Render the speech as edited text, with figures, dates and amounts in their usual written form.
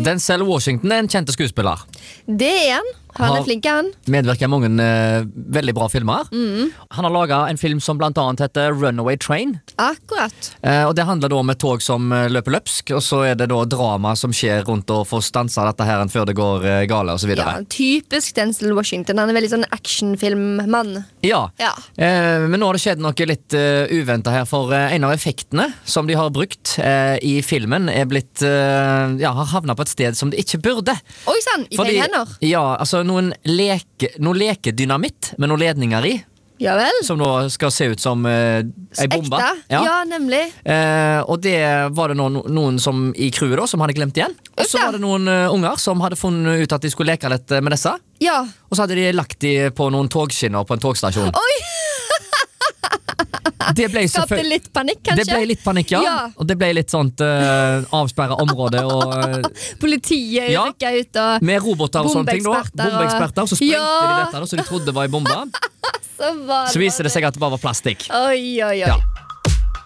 Denzel Washington en kjente skuespiller. Det han. Han flink, han. Medvirker i mange veldig bra filmer. Han har laget en film som blant annet heter Runaway Train. Akkurat. Og det handler da om et tog som løper løpsk, og så er det da drama som skjer rundt å få stanset dette her før det går gale og så videre. Ja, typisk Denzel Washington. Han er veldig sånn actionfilmmann. Ja. Men nå har det skjedd noe litt uventet her, for en av effektene som de har brukt i filmen er blitt, har havnet på et sted som det ikke burde. Oi sann, i feil hender. Ja, altså noen lekedynamitt med noen ledninger i. Ja vel. Som da skal se ut som ei bombe. Ja, nemlig. Og det var det noen som i crewet da, som hadde glemt igjen. Og så var det noen unger som hadde funnet ut at de skulle leke litt med disse. Ja. Og så hadde de lagt de på noen togskinner på en togstasjon. Oi! Det ble skapte litt panikk, kanskje? Det ble litt panikk, ja. Og det ble litt sånt avsperret område og politiet rykket ut og med roboter og sånne ting da. Bombeeksperter. Så sprengte de dette da, så de trodde det var en bombe. Så viser det seg at det bare var plastikk. Oi. Ja.